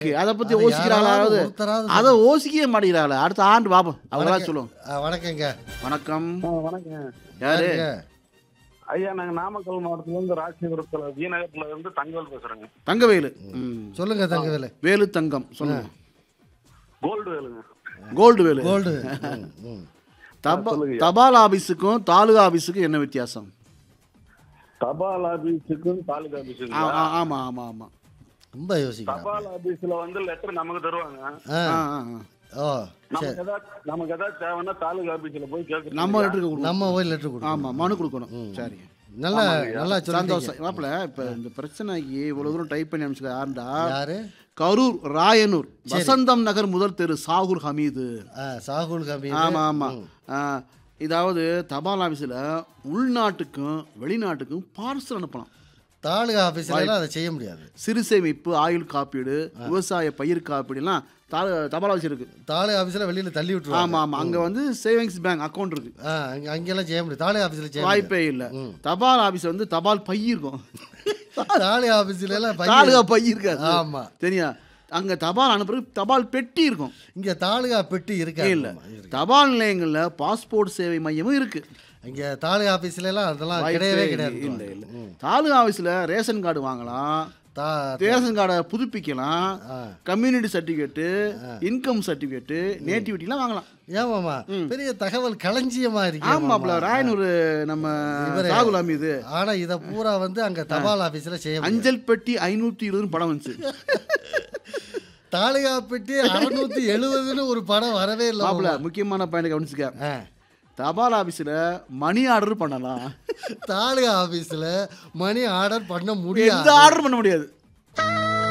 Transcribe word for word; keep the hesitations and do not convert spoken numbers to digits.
அதை பத்தி யோசிக்கிறாங்களாவது ஒருத்தராவது அதை யோசிக்கவே மாட்டேங்கிறாங்களே. அடுத்த ஆண்டு பாப்போம் அவங்களா சொல்லுவோம். ஆ, வணக்கங்க. வணக்கம். வணக்கம் யாரு? யாருங்க? ஐயா, நாங்க நாமக்கல் மாவட்டத்துல இருந்து ராசிபுரத்துல வீநகரத்துல இருந்து தங்கவேல் பேசுறேங்க. தங்கவேலு. ம். சொல்லுங்க தங்கவேலு. வேலு தங்கம் சொல்லுங்க. கோல்டு வேலுங்க. கோல்டு வேலு. கோல்டு. ம், ம். தபா தபால் ஆபீஸுக்கும் தாலுகா ஆபீஸுக்கும் என்ன வித்தியாசம்? தபால் ஆபீஸுக்கும் தாலுகா ஆ, ஆபீஸுக்கும் ஆ, ஆமா ஆமா ஆமா. ரொம்ப யோசிக்கலாம். தபால் ஆபீஸ்ல வந்து லெட்டர் நமக்கு தருவாங்க. ஆ, ஆ, ஆ, ஆ. ஓ சரி. நமக்கு ஏதாவது நமக்கு ஏதாவது தேவைன்னா தாலுகா ஆபீஸ்ல போய் கேட்க நம்ம லெட்டருக்கு கொடுக்கணும். நம்ம போய் லெட்டர் கொடுக்கணும். ஆமா, மனு கொடுக்கணும். சரி, நல்லா நல்லா சொல்லிட்டீங்க. சந்தோஷம். மாப்பிள இப்ப இந்த பிரச்சனைக்கு இவ்வளவு தூரம் டைப் பண்ணி அனுப்பிச்சு யாருண்டா? யாரு? கரூர் ராயனூர் வசந்தம் நகர் முதல் தெரு சாகுர் ஹமீது. ஆ, சாகுல் ஹமீது. ஆமா ஆமா. ஆ, இதாவது தபால் ஆபீஸ்ல உள்நாட்டுக்கும் வெளிநாட்டுக்கும் பார்சல் அனுப்பலாம். தாலுகா ஆபீஸ்ல எல்லாம் அதை செய்ய முடியாது. சிறு சேமிப்பு, ஆயுள் காப்பீடு, விவசாய பயிர் காப்பீடு எல்லாம் தாலு தபால் ஆபீஸ் இருக்கு. தாலுகா ஆபீஸ்ல வெளியில தள்ளி விட்டுருவாங்க. ஆமா ஆமா. அங்க வந்து சேவிங்ஸ் பேங்க் அக்கௌண்ட் இருக்கு. ஆ, அங்க அங்கெல்லாம் செய்ய முடியாது. தாலுகா ஆபீஸ்ல செய்ய முடியாது. வாய்ப்பே இல்ல. தபால் ஆபீஸ் வந்து தபால் பை இருக்கும். தாலுகா ஆபீஸ்ல எல்லாம் பைய- தாலுகா பை இருக்காது. ஆமா. தெரியா? அங்க தபால் அனுப்புறது தபால் பெட்டி இருக்கும். இங்க தாலுகா பெட்டி இருக்கா? இல்ல. தபால் நிலையங்கள்ல பாஸ்போர்ட் சேவை மையமும் இருக்கு. இங்க தாலுகா ஆபீஸ்ல எல்லாம் அதெல்லாம் வாய்ப்பே கிடையவே இல்ல. கிடையாது. இல்ல இல்ல. தாலுகா ஆபீஸ்ல ரேஷன் கார்டு வாங்கலாம், தா- ரேஷன் கார்டை புதுப்பிக்கலாம், ஆ. கம்யூனிட்டி சர்டிஃபிகேட்டு, இன்கம் சர்டிஃபிகேட்டு, நேட்டிவிட்டிலாம் வாங்கலாம். ஏமாமா பெரிய தகவல் களஞ்சியமா இருக்கு. ஆமாப்ல, ராயனூர் நம்ம சாகுல் ஹமீது. ஆனா இத பூரா வந்து அங்க தபால் ஆபீஸ்ல செய்ய முடியாது. அஞ்சல் பெட்டி ஐநூத்தி இருபது படம் வந்துச்சு. தாலுகா பெட்டி அறுநூத்தி எழுபதுன்னு ஒரு படம் வரவே இல்லை. மாப்பிள முக்கியமான பாயிண்ட் கவனிச்சுக்க. ஆ. தபால் ஆபீஸ்ல மணி ஆர்டர் பண்ணலாம், தாலுகா ஆபீஸ்ல மணி ஆர்டர் பண்ண முடியாது. எந்த ஆர்டர் பண்ண முடியாது.